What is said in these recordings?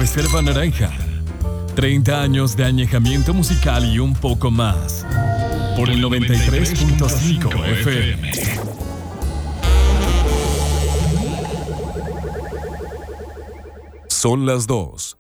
Reserva Naranja. 30 años de añejamiento musical y un poco más. Por el 93.5 FM. Son las 2.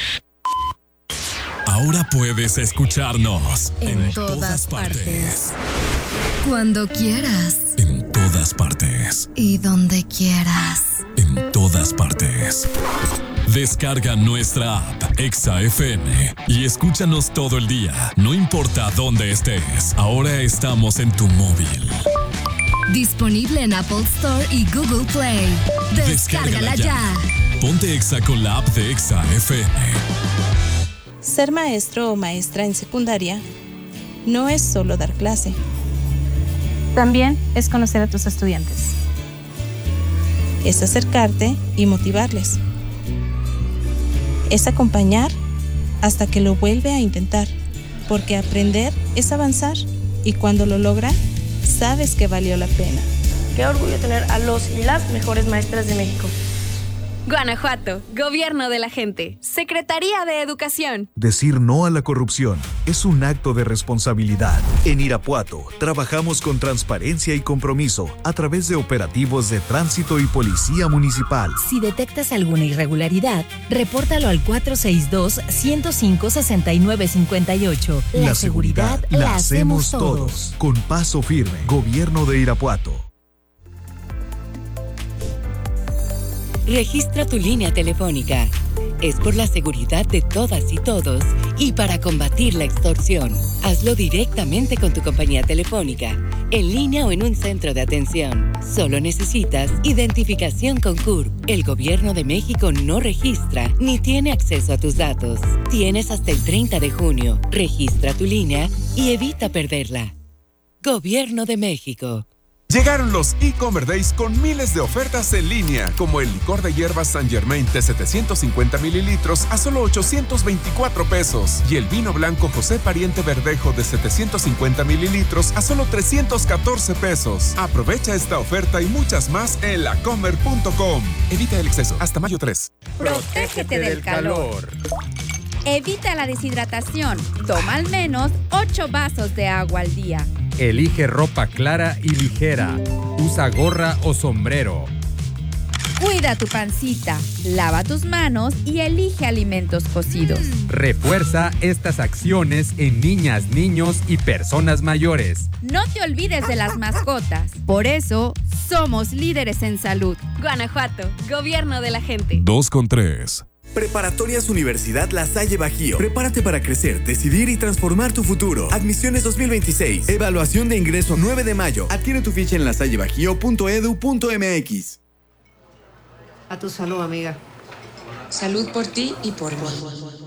Ahora puedes escucharnos en todas partes. Cuando quieras. En todas partes. Y donde quieras. En todas partes. Descarga nuestra app Exa FM y escúchanos todo el día, no importa dónde estés. Ahora estamos en tu móvil. Disponible en Apple Store y Google Play. Descárgala ya. Ponte Exa con la app de Exa FM. Ser maestro o maestra en secundaria no es solo dar clase. También es conocer a tus estudiantes. Es acercarte y motivarles. Es acompañar hasta que lo vuelve a intentar, porque aprender es avanzar y cuando lo logra, sabes que valió la pena. Qué orgullo tener a los y las mejores maestras de México. Guanajuato, Gobierno de la Gente, Secretaría de Educación. Decir no a la corrupción es un acto de responsabilidad. En Irapuato, trabajamos con transparencia y compromiso a través de operativos de tránsito y policía municipal. Si detectas alguna irregularidad, repórtalo al 462-105-6958. La seguridad la hacemos todos. Con paso firme, Gobierno de Irapuato. Registra tu línea telefónica. Es por la seguridad de todas y todos y para combatir la extorsión. Hazlo directamente con tu compañía telefónica, en línea o en un centro de atención. Solo necesitas identificación con CURP. El Gobierno de México no registra ni tiene acceso a tus datos. Tienes hasta el 30 de junio. Registra tu línea y evita perderla. Gobierno de México. Llegaron los e-Commerce Days con miles de ofertas en línea, como el licor de hierbas Saint Germain de 750 mililitros a solo 824 pesos y el vino blanco José Pariente Verdejo de 750 mililitros a solo 314 pesos. Aprovecha esta oferta y muchas más en lacomer.com. Evita el exceso hasta mayo 3. Protégete del calor. Evita la deshidratación. Toma al menos 8 vasos de agua al día. Elige ropa clara y ligera. Usa gorra o sombrero. Cuida tu pancita, lava tus manos y elige alimentos cocidos. Refuerza estas acciones en niñas, niños y personas mayores. No te olvides de las mascotas. Por eso, somos líderes en salud. Guanajuato, Gobierno de la Gente. 2:3. Preparatorias Universidad La Salle Bajío. Prepárate para crecer, decidir y transformar tu futuro. Admisiones 2026. Evaluación de ingreso 9 de mayo. Adquiere tu ficha en lasallebajío.edu.mx. A tu salud, amiga. Salud por ti y por mí.